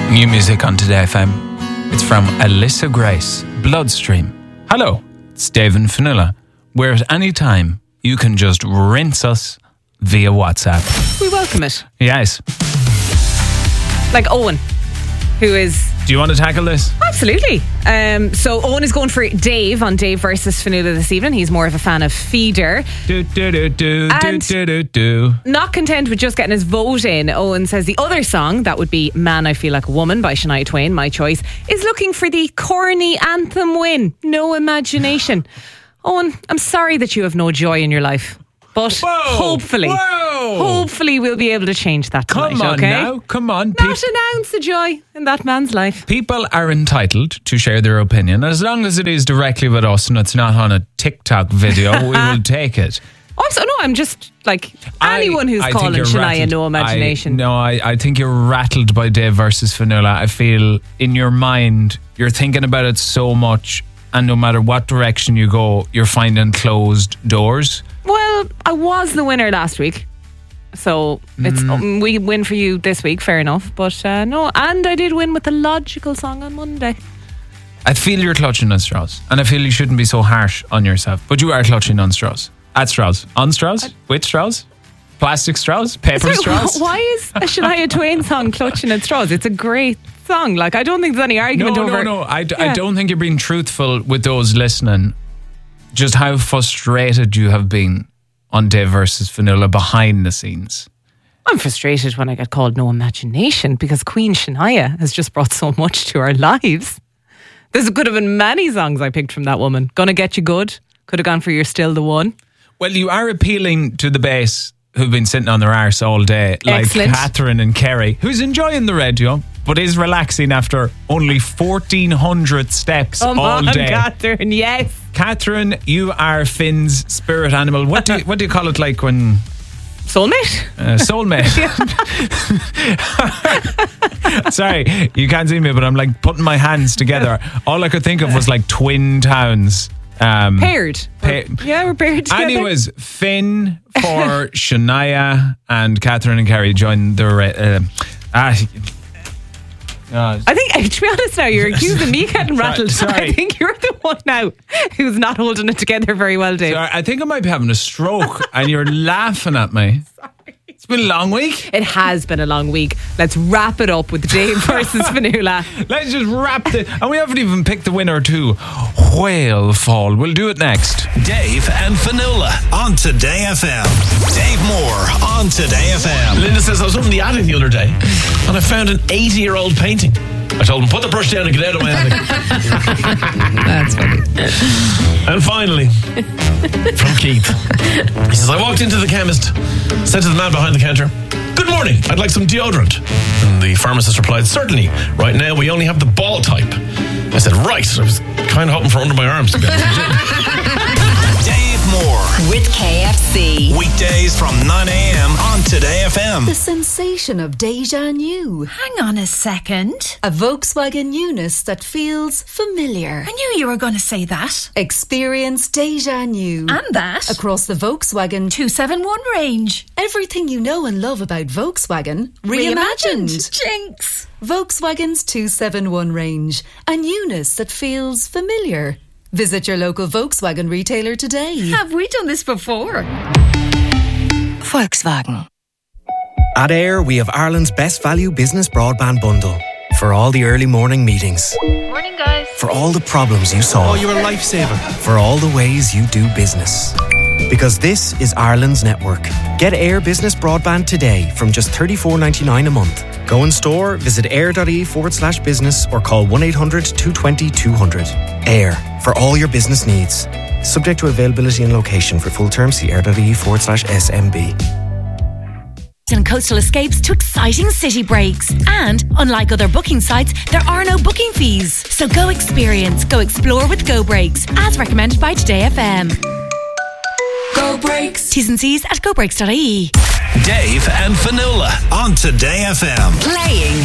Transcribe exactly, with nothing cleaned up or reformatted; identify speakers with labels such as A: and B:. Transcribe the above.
A: New music on Today F M. It's from Alyssa Grace, Bloodstream. Hello, it's Dave and Fionnuala, where at any time you can just rinse us via WhatsApp.
B: We welcome it.
A: Yes.
B: Like Owen, who is...
A: Do you want to tackle this?
B: Absolutely. Um, so Owen is going for Dave on Dave versus Fionnuala this evening. He's more of a fan of Feeder.
A: Do, do, do, do,
B: And
A: do, do, do, do.
B: Not content with just getting his vote in, Owen says the other song, that would be Man I Feel Like a Woman by Shania Twain, my choice, is looking for the corny anthem win. No imagination. Owen, I'm sorry that you have no joy in your life. But
A: Whoa,
B: hopefully,
A: whoa.
B: hopefully we'll be able to change that tonight,
A: Come on
B: okay?
A: now, come on.
B: Not
A: Pe-
B: an ounce of joy in that man's life.
A: People are entitled to share their opinion as long as it is directly with us and it's not on a TikTok video. We will take it.
B: Oh, so no, I'm just like
A: I-
B: anyone who's
A: I think
B: calling
A: you're
B: Shania
A: rattled.
B: no imagination.
A: I, no, I, I think you're rattled by Dave versus Fionnuala. I feel in your mind you're thinking about it so much, and no matter what direction you go, you're finding closed doors.
B: Well, I was the winner last week, so it's
A: Mm.
B: um, we win for you this week. Fair enough, but uh, no, and I did win with the logical song on Monday.
A: I feel you're clutching on straws, and I feel you shouldn't be so harsh on yourself, but you are clutching on straws. At straws. On straws? With straws? Plastic straws? Paper
B: Sorry,
A: straws?
B: why is a Shania Twain song clutching at straws? It's a great song. Like, I don't think there's any argument
A: No,
B: over.
A: no, no. I, d- I
B: Yeah.
A: don't think you're being truthful with those listening. Just how frustrated you have been on Dave versus Fionnuala behind the scenes.
B: I'm frustrated when I get called no imagination because Queen Shania has just brought so much to our lives. There could have been many songs I picked from that woman. Gonna Get You Good. Could have gone for You're Still the One.
A: Well, you are appealing to the base who've been sitting on their arse all day, like
B: Excellent.
A: Catherine and Kerry, who's enjoying the radio, but is relaxing after only fourteen hundred steps
B: Come
A: all
B: on,
A: day.
B: Catherine, yes.
A: Catherine, you are Finn's spirit animal. What do you, what do you call it, like when...
B: Soulmate?
A: Uh, soulmate. Sorry, you can't see me, but I'm like putting my hands together. All I could think of was like twin towns. Um,
B: Paired.
A: Pa-
B: Yeah, we're paired together.
A: Anyways, Finn for Shania and Catherine and Kerry joined the. Re- uh, ah, uh,
B: I think, to be honest now, you're accusing me getting
A: Sorry,
B: rattled.
A: sorry.
B: I think you're the one now who's not holding it together very well, Dave.
A: sorry, I think I might be having a stroke, and you're laughing at me. Sorry. It's been a long week.
B: It has been a long week. Let's wrap it up with Dave versus Fionnuala.
A: Let's just wrap it. And we haven't even picked the winner to Whale Fall. We'll do it next.
C: Dave and Fionnuala on Today F M. Dave Moore on Today F M.
D: Linda says, I was up in the attic the other day and I found an eighty-year-old painting. I told him, put the brush down and get out of my attic.
B: That's funny.
D: And finally, from Keith, he says, I walked into the chemist, said to the man behind the counter, good morning, I'd like some deodorant. And the pharmacist replied, certainly, right now we only have the ball type. I said, right. I was kind of hoping for under my arms to be honest with you.
C: Dave Moore.
E: With K F C.
C: Weekdays from nine a.m. on Today F M.
F: The sensation of déjà new.
E: Hang on a second.
F: A Volkswagen newness that feels familiar.
E: I knew you were going to say that.
F: Experience déjà new.
E: And that.
F: Across the Volkswagen
E: two seventy-one range.
F: Everything you know and love about Volkswagen reimagined.
E: Jinx.
F: Volkswagen's two seventy-one range. A newness that feels familiar. Visit your local Volkswagen retailer today.
E: Have we done this before?
G: Volkswagen. At Air, we have Ireland's best value business broadband bundle. For all the early morning meetings.
H: Morning, guys.
G: For all the problems you solve.
D: Oh, you're a lifesaver.
G: For all the ways you do business. Because this is Ireland's network. Get Air Business Broadband today from just thirty-four ninety-nine a month. Go in store, visit air.ie forward slash business or call one eight hundred two two zero two hundred. Air, for all your business needs. Subject to availability and location. For full terms, see air.ie forward slash SMB.
I: And coastal escapes to exciting city breaks. And unlike other booking sites, there are no booking fees. So go experience, go explore with Go Breaks, as recommended by Today F M. Go Breaks. T's and C's at go breaks dot I E.
C: Dave and Fionnuala on Today F M.
E: Playing